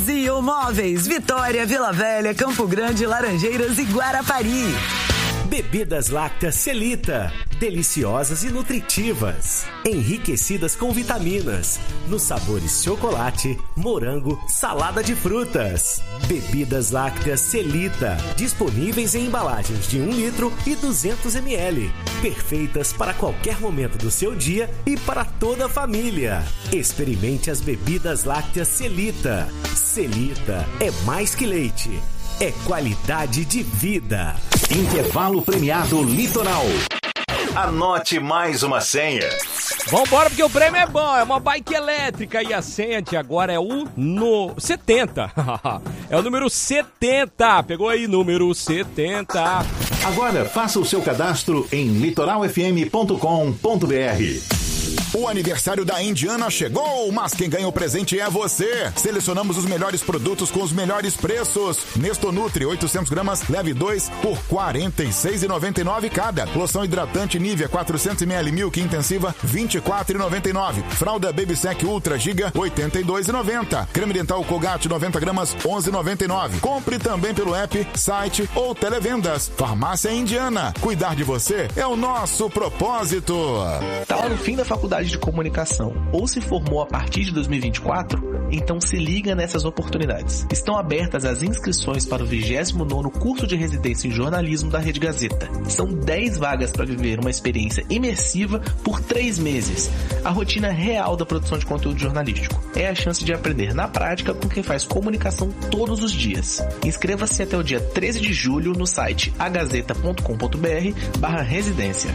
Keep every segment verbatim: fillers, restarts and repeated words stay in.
Zio Móveis, Vitória, Vila Velha, Campo Grande, Laranjeiras e Guarapari. Bebidas lácteas Celita, deliciosas e nutritivas, enriquecidas com vitaminas, nos sabores chocolate, morango, salada de frutas. Bebidas lácteas Celita, disponíveis em embalagens de um litro e duzentos mililitros, perfeitas para qualquer momento do seu dia e para toda a família. Experimente as bebidas lácteas Celita. Celita é mais que leite, é qualidade de vida. Intervalo premiado Litoral. Anote mais uma senha. Vambora, porque o prêmio é bom, é uma bike elétrica e a senha de agora é o no... setenta. É o número setenta. Pegou aí, número setenta. Agora faça o seu cadastro em litoral f m ponto com ponto b r. O aniversário da Indiana chegou, mas quem ganha o presente é você. Selecionamos os melhores produtos com os melhores preços. Nestonutri, oitocentos gramas, leve dois por quarenta e seis reais e noventa e nove centavos cada. Loção hidratante Nivea, quatrocentos mililitros, Milk Intensiva, vinte e quatro reais e noventa e nove centavos. Fralda Baby Sec Ultra Giga, oitenta e dois reais e noventa centavos. Creme dental Colgate, noventa gramas, onze reais e noventa e nove centavos. Compre também pelo app, site ou televendas. Farmácia Indiana. Cuidar de você é o nosso propósito. Tá lá no fim da faculdade de comunicação ou se formou a partir de dois mil e vinte e quatro? Então se liga nessas oportunidades. Estão abertas as inscrições para o vigésimo nono curso de residência em jornalismo da Rede Gazeta. São dez vagas para viver uma experiência imersiva por três meses. A rotina real da produção de conteúdo jornalístico. É a chance de aprender na prática com quem faz comunicação todos os dias. Inscreva-se até o dia treze de julho no site agazeta ponto com ponto b r barra residência.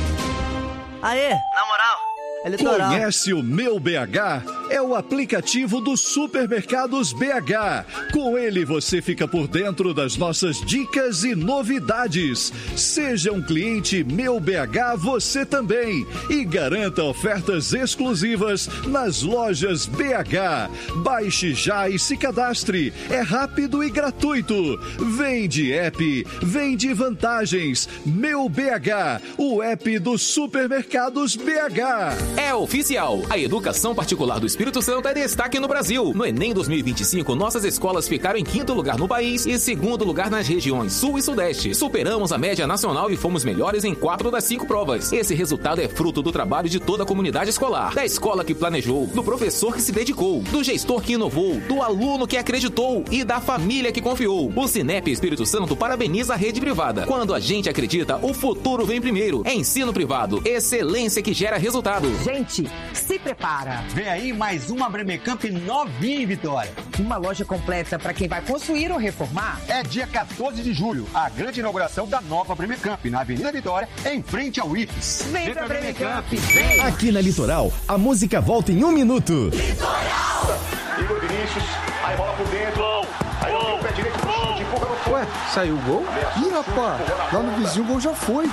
Aê, na moral, é Litoral. Conhece o Meu B H? É o aplicativo dos Supermercados B H. Com ele você fica por dentro das nossas dicas e novidades. Seja um cliente Meu B H você também e garanta ofertas exclusivas nas lojas B H. Baixe já e se cadastre. É rápido e gratuito. Vem de app, vem de vantagens. Meu B H, o app dos Supermercados B H. É oficial. A educação particular do Espírito Santo é destaque no Brasil. No Enem dois mil e vinte e cinco, nossas escolas ficaram em quinto lugar no país e segundo lugar nas regiões Sul e Sudeste. Superamos a média nacional e fomos melhores em quatro das cinco provas. Esse resultado é fruto do trabalho de toda a comunidade escolar, da escola que planejou, do professor que se dedicou, do gestor que inovou, do aluno que acreditou e da família que confiou. O Cinep Espírito Santo parabeniza a rede privada. Quando a gente acredita, o futuro vem primeiro. É ensino privado, excelência que gera resultado. Gente, se prepara. Vem aí mais uma Bremecamp novinha em Vitória. Uma loja completa para quem vai construir ou reformar. É dia quatorze de julho, a grande inauguração da nova Bremecamp, na Avenida Vitória, em frente ao I F S. Vem, vem pra Bremecamp, vem! Aqui na Litoral, a música volta em um minuto. Litoral! Igor Vinícius, aí bola por dentro. Aí o pé direito pro chute, empurra no fundo. Ué, saiu o gol? Ih, rapaz, lá no vizinho o gol já foi.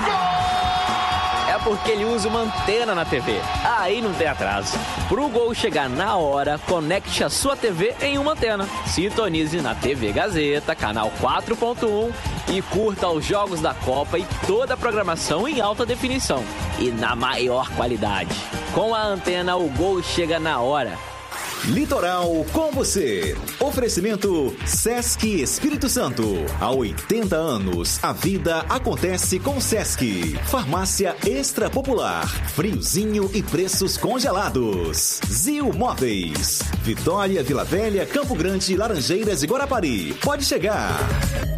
É porque ele usa uma antena na T V. Aí não tem atraso. Pro gol chegar na hora, conecte a sua T V em uma antena. Sintonize na T V Gazeta, canal quatro ponto um e curta os jogos da Copa e toda a programação em alta definição e na maior qualidade. Com a antena, o gol chega na hora. Litoral com você. Oferecimento Sesc Espírito Santo. Há oitenta anos, a vida acontece com Sesc. Farmácia Extra Popular. Friozinho e preços congelados. Zio Móveis. Vitória, Vila Velha, Campo Grande, Laranjeiras e Guarapari. Pode chegar.